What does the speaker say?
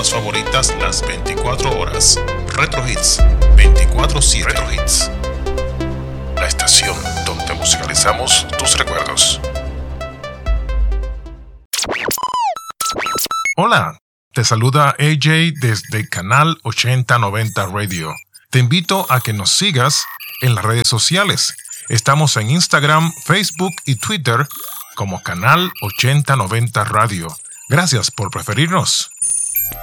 bandas favoritas las 24 horas. Retro Hits 24/7. Retro Hits, la estación donde musicalizamos tus recuerdos. Hola, te saluda AJ desde Canal 8090 Radio. Te invito a que nos sigas en las redes sociales. Estamos en Instagram, Facebook y Twitter como Canal 8090 Radio. Gracias por preferirnos.